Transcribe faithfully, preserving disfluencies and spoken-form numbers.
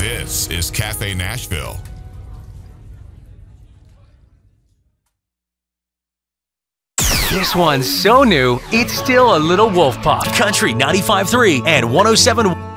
This is Cafe Nashville. This one's so new, it's still a little wolf pop. Country ninety-five point three and one oh seven point one.